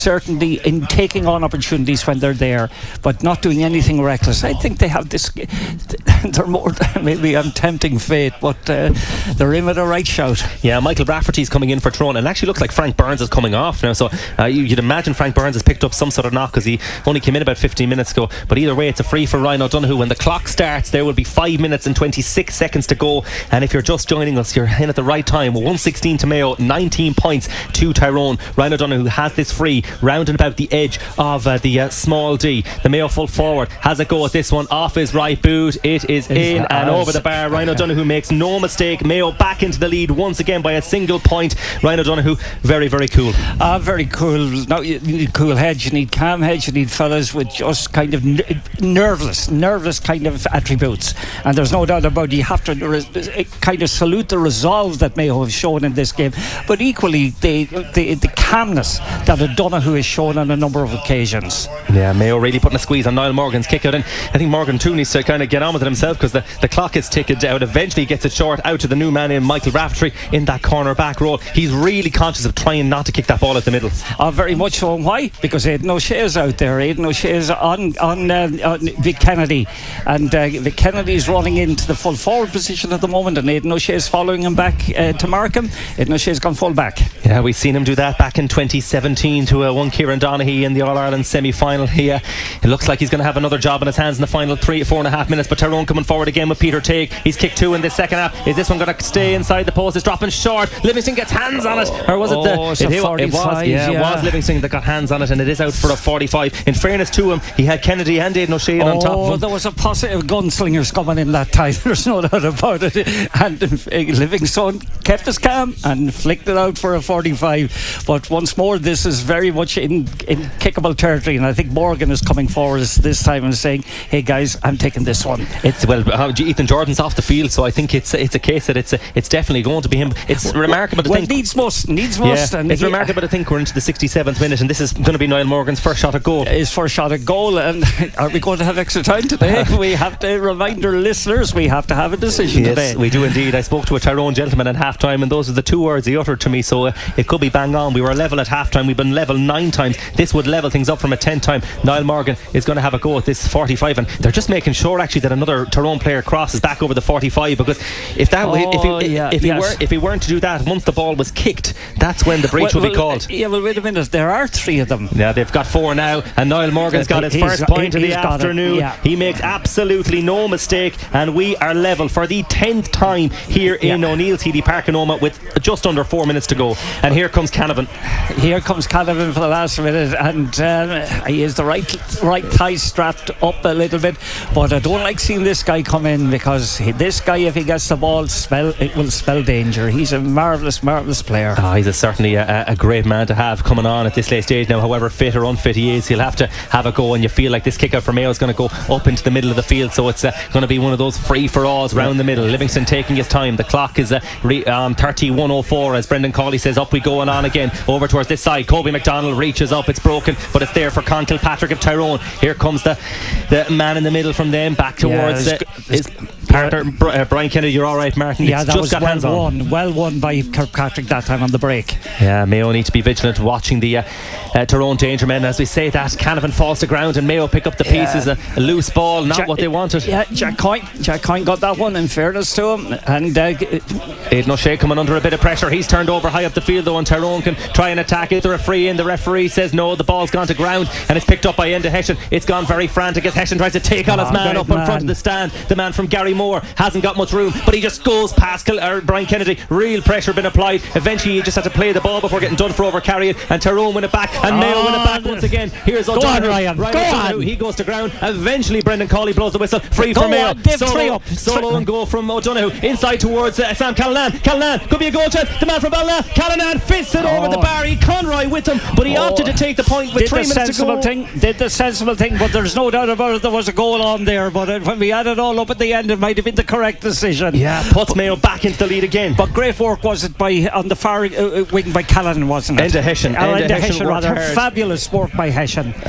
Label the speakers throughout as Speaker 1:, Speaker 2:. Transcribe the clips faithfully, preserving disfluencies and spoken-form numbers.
Speaker 1: certainty in taking on opportunities when they're there, but not doing anything reckless. I think they have this. They're more. Maybe I'm tempting fate, but uh, they're in with a right shout.
Speaker 2: Yeah, Michael Rafferty's coming in for Tyrone, and it actually looks like Frank Burns is coming off now. So uh, you'd imagine Frank Burns has picked up some sort of knock because he only came in about fifteen minutes ago. But either way, it's a free for Ryan O'Donoghue. When the clock starts, there will be five minutes and twenty-six seconds to go. And if you're just joining us, you're in at the right time. one sixteen to Mayo, nineteen points to Tyrone. Ryan O'Donoghue has this free round and about the edge of uh, the uh, small D. The Mayo full forward has a go at this one off his right boot. It is in and over the bar. Ryan O'Donoghue makes no mistake. Mayo back into the lead once again by a single point. Ryan O'Donoghue, very, very cool.
Speaker 1: Ah, uh, very cool. Now you need cool heads, you need calm heads, you need fellas with just kind of n- nerveless, nerveless kind of attributes. And there's no doubt about it. You have to re- kind of salute the resolve that Mayo have shown in this game, but equally the the, the calmness that O'Donoghue has shown on a number of occasions.
Speaker 2: Yeah, Mayo really putting a squeeze on Niall Morgan's kick out, and I think Morgan too needs to kind of get on with it himself, because the, the clock is ticking out. Eventually gets it short out to the new man in Michael Rafferty in that corner back role. He's really conscious of trying not to kick that ball at the middle.
Speaker 1: Oh, very much so. Why? Because Aidan O'Shea's out there. Aidan O'Shea's on on, uh, on Vic Kennedy, and uh, Vic Kennedy's running into the full forward position at the moment, and Aidan O'Shea's following him back uh, to Markham. Aidan O'Shea's gone full back.
Speaker 2: Yeah, we've seen him do that back in twenty seventeen to uh, one Kieran Donaghy in the All-Ireland semi-final here. It looks like he's going to have another job in his hands in the final three, four and a half minutes. But Tyrone coming forward again with Peter Teague. He's kicked two in this second half. Is this one going to stay inside the post? It's dropping short. Livingston gets hands on it, or was it the?
Speaker 1: Oh,
Speaker 2: it,
Speaker 1: it,
Speaker 2: it was. Yeah,
Speaker 1: yeah,
Speaker 2: it was Livingston that got hands on it, and it is out for a forty-five. In fairness to him, he had Kennedy and Aidan O'Shea
Speaker 1: oh,
Speaker 2: on top of him.
Speaker 1: There was a positive gunslingers coming in that time. There's no doubt about it. And uh, Livingston kept us calm and flicked it out for a forty-five. But once more, this is very much in, in kickable territory, and I think Morgan is coming forward this time and saying, "Hey guys, I'm taking this one."
Speaker 2: It's well, uh, Ethan Jordan's off the field, so I think it's it's a case that it's a, it's definitely going to be him. It's remarkable to
Speaker 1: well,
Speaker 2: think.
Speaker 1: needs must, needs must.
Speaker 2: Yeah,
Speaker 1: and
Speaker 2: it's
Speaker 1: he,
Speaker 2: remarkable to think we're into the sixty-seventh minute, and this is going to be Niall Morgan's first shot at goal.
Speaker 1: His first shot at goal, and are we going to have extra time today? We have to remind our listeners we have to have a decision
Speaker 2: yes,
Speaker 1: today.
Speaker 2: We do indeed. I spoke to a Tyrone gentleman at half time, and those are the two words he uttered to me, so uh, it could be bang on. We were level at half time, we've been level nine times. This would level things up from a ten time. Niall Morgan is going to have a go at this forty-five, and they're just making sure actually that another Tyrone player crosses back over the forty-five, because if that
Speaker 1: oh,
Speaker 2: if he,
Speaker 1: yeah,
Speaker 2: if, he
Speaker 1: yes.
Speaker 2: were, if he weren't to do that once the ball was kicked, that's when the breach
Speaker 1: well,
Speaker 2: will be
Speaker 1: well,
Speaker 2: called.
Speaker 1: Yeah, well, wait a minute, there are three of them.
Speaker 2: Yeah, they've got four now, and Niall Morgan's got his
Speaker 1: he's,
Speaker 2: first point of the afternoon.
Speaker 1: Yeah.
Speaker 2: He makes absolutely no mistake, and we are level for the tenth time here
Speaker 1: yeah.
Speaker 2: in O'Neill T D Park in Oma with just under four minutes to go. And here comes Canavan.
Speaker 1: Here comes Canavan for the last minute, and um, he is the right right thigh strapped up a little bit, but I don't like seeing this guy come in, because he, this guy, if he gets the ball, spell it will spell danger. He's a marvellous marvellous player.
Speaker 2: Oh, he's a, certainly a, a great man to have coming on at this late stage now. However fit or unfit he is, he'll have to have a go, and you feel like this kick out for Mayo is going to go up into the middle of the field, so it's uh, going to be one of those free for alls round the middle. Livingston taking his time. The clock is uh, re, um, thirty-one oh four as Brendan Cawley says, up we go and on again over towards this side. Kobe McDonald reaches up, it's broken, but it's there for Con Kilpatrick of Tyrone. Here comes the the man in the middle from them back towards
Speaker 1: yeah,
Speaker 2: uh, his partner uh, Brian Kennedy. You're alright, Martin.
Speaker 1: Yeah,
Speaker 2: it's
Speaker 1: that
Speaker 2: just
Speaker 1: was
Speaker 2: got
Speaker 1: well
Speaker 2: hands on.
Speaker 1: won well won by Kirkpatrick that time on the break.
Speaker 2: Yeah, Mayo need to be vigilant watching the uh, uh, Tyrone danger men. As we say that, Canavan falls to ground and Mayo pick up the pieces. Yeah. a, a loose ball, not
Speaker 1: Jack,
Speaker 2: what they wanted.
Speaker 1: Yeah, Jack Coyne Jack Coyne got that one, in fairness to him. And uh,
Speaker 2: Aidan O'Shea coming under a bit of pressure. He's turned over high up the field though, and Tyrone can try and attack it. There a free in. The referee says no, the ball's gone to ground, and it's picked up by Enda Hession. It's gone very frantic as Hession tries to take on
Speaker 1: oh,
Speaker 2: his man up
Speaker 1: man.
Speaker 2: in front of the stand. The man from Gary Moore hasn't got much room, but he just goes past Kil- or Brian Kennedy. Real pressure been applied. Eventually he just had to play the ball before getting done for over carrying, and Tyrone win it back, and oh, Mayo win it back once again. Here's O'Donoghue.
Speaker 1: Go on, Ryan.
Speaker 2: Ryan
Speaker 1: Go
Speaker 2: O'Donoghue.
Speaker 1: on.
Speaker 2: He goes to ground. Eventually Brendan Cawley blows the whistle. Free
Speaker 1: Go
Speaker 2: for Mayo.
Speaker 1: on,
Speaker 2: Solo,
Speaker 1: up.
Speaker 2: solo and go from O'Donoghue inside towards uh, Sam Callanan. Callanan could be a goal chance. The man from Ballina. Callanan fits it oh. over the bar. He Conroy with him, but he oh. opted to take the point with
Speaker 1: did
Speaker 2: three
Speaker 1: the
Speaker 2: minutes to go.
Speaker 1: Thing, did the sensible thing, but there's no doubt about it. There was a goal on there, but it, when we added all up at the end, it might have been the correct decision.
Speaker 2: Yeah, puts but, Mayo back into the lead again.
Speaker 1: But great work was it by on the far uh, wing by Callanan, wasn't it?
Speaker 2: Enda Hession.
Speaker 1: Enda
Speaker 2: Enda
Speaker 1: Hession, rather.
Speaker 2: Hard.
Speaker 1: Fabulous work by Hession.
Speaker 2: Um,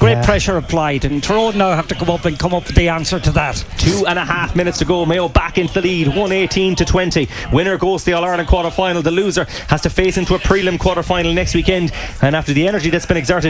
Speaker 1: Great
Speaker 2: Yeah.
Speaker 1: pressure applied, and Tyrone now have to come up and come up with the answer to that.
Speaker 2: Two and a half minutes to go. Mayo back into the lead, one eighteen to twenty. Winner goes to the All-Ireland quarter-final. The loser has to face into a prelim quarter-final next weekend. And after the energy that's been exerted